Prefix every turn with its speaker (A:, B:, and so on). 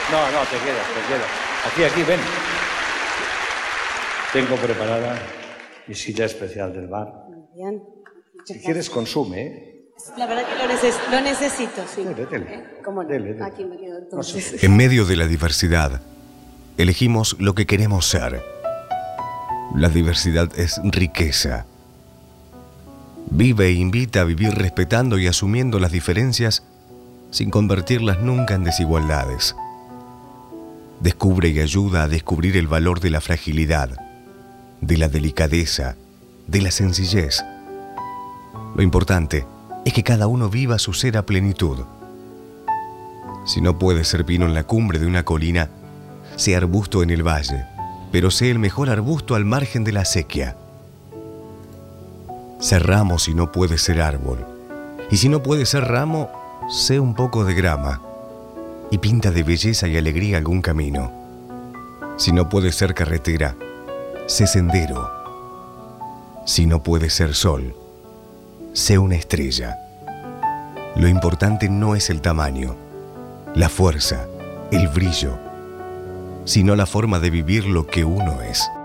A: No, te quedas. Aquí, ven. Tengo preparada mi silla especial del bar.
B: Muy bien.
A: Si quieres, consume, ¿eh?
B: La verdad que lo necesito, sí.
A: Dele.
B: ¿Cómo no?
A: Dele.
B: Aquí me quedo entonces.
C: En medio de la diversidad, elegimos lo que queremos ser. La diversidad es riqueza. Vive e invita a vivir respetando y asumiendo las diferencias sin convertirlas nunca en desigualdades. Descubre y ayuda a descubrir el valor de la fragilidad, de la delicadeza, de la sencillez. Lo importante es que cada uno viva su ser a plenitud. Si no puedes ser pino en la cumbre de una colina, sé arbusto en el valle, pero sé el mejor arbusto al margen de la acequia. Sé ramo si no puedes ser árbol, y si no puedes ser ramo, sé un poco de grama, y pinta de belleza y alegría algún camino. Si no puedes ser carretera, sé sendero. Si no puedes ser sol, sé una estrella. Lo importante no es el tamaño, la fuerza, el brillo, sino la forma de vivir lo que uno es.